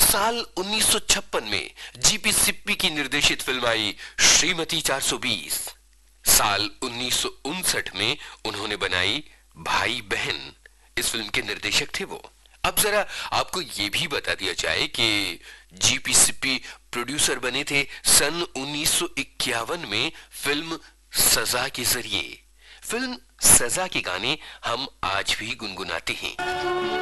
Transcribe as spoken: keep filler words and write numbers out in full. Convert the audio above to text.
साल उन्नीस सौ छप्पन में जीपी सिप्पी की निर्देशित फिल्म आई श्रीमती चार सौ बीस। साल उन्नीस सौ उनसठ में उन्होंने बनाई भाई बहन। इस फिल्म के निर्देशक थे वो। अब जरा आपको ये भी बता दिया जाए कि जीपी सिप्पी प्रोड्यूसर बने थे सन उन्नीस सौ इक्यावन में फिल्म सजा के जरिए। फिल्म सजा के गाने हम आज भी गुनगुनाते हैं।